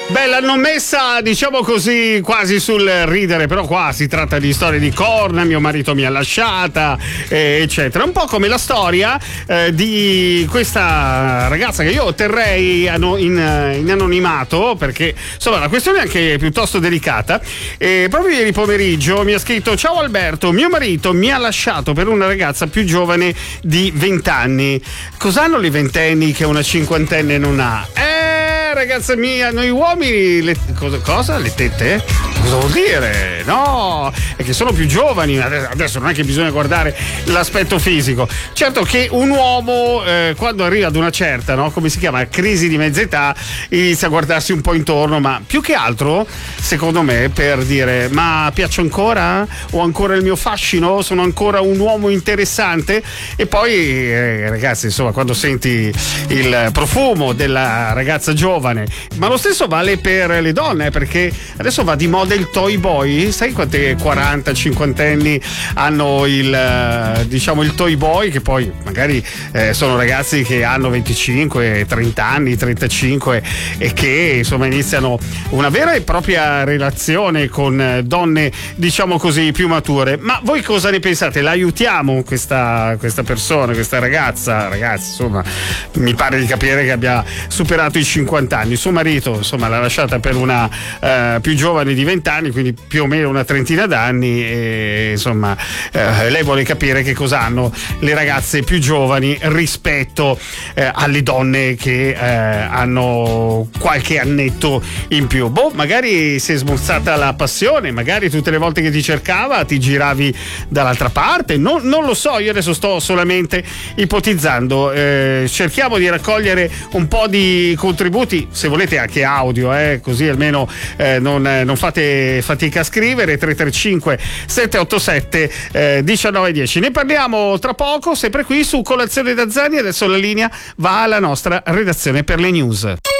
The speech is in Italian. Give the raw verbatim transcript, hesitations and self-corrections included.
Beh, l'hanno messa, diciamo così, quasi sul ridere, però qua si tratta di storie di corna, mio marito mi ha lasciata, eh, eccetera. Un po' come la storia eh, di questa ragazza che io terrei in, in anonimato, perché insomma la questione è anche piuttosto delicata. E proprio ieri pomeriggio mi ha scritto: ciao Alberto, mio marito mi ha lasciato per una ragazza più giovane di venti anni. Cos'hanno le ventenni che una cinquantenne non ha? Eh, ragazza mia, noi uomini le, cosa, cosa? Le tette? Cosa vuol dire? No, è che sono più giovani. Adesso non è che bisogna guardare l'aspetto fisico. Certo che un uomo eh, quando arriva ad una certa, no, come si chiama, crisi di mezza età, inizia a guardarsi un po' intorno, ma più che altro secondo me per dire: ma piaccio ancora? Ho ancora il mio fascino? Sono ancora un uomo interessante? E poi eh, ragazzi, insomma, quando senti il profumo della ragazza giovane, ma lo stesso vale per le donne, perché adesso va di moda il toy boy. Sai quante quaranta cinquantenni hanno il, diciamo, il toy boy, che poi magari eh, sono ragazzi che hanno venticinque, trenta anni, trentacinque, e che insomma iniziano una vera e propria relazione con donne, diciamo così, più mature. Ma voi cosa ne pensate? La aiutiamo questa, questa persona, questa ragazza? Ragazzi, insomma, mi pare di capire che abbia superato i cinquanta anni. Suo marito, insomma, l'ha lasciata per una eh, più giovane di venti anni, quindi più o meno una trentina d'anni, e insomma eh, lei vuole capire che cosa hanno le ragazze più giovani rispetto eh, alle donne che eh, hanno qualche annetto in più. Boh, magari si è smorzata la passione, magari tutte le volte che ti cercava ti giravi dall'altra parte, non, non lo so, io adesso sto solamente ipotizzando. Eh, cerchiamo di raccogliere un po' di contributi, se volete anche audio, eh, così almeno eh, non, eh, non fate fatica a scrivere. Tre tre cinque sette otto sette diciannove dieci. Ne parliamo tra poco, sempre qui su Colazione da Zani. Adesso la linea va alla nostra redazione per le news.